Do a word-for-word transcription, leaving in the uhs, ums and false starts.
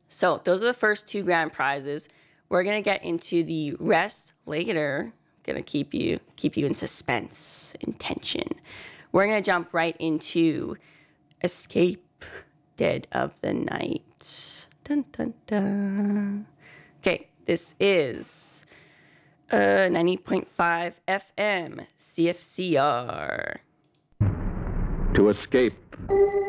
So those are the first two grand prizes. We're gonna get into the rest later. Gonna keep you keep you in suspense, in tension. We're gonna jump right into Escape Dead of the Night. Dun dun dun. Okay, this is uh ninety point five F M C F C R. To escape